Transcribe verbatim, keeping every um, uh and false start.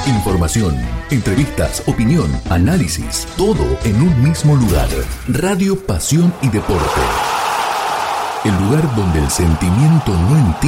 Información, entrevistas, opinión, análisis, todo en un mismo lugar. Radio Pasión y Deporte. El lugar donde el sentimiento no entiende.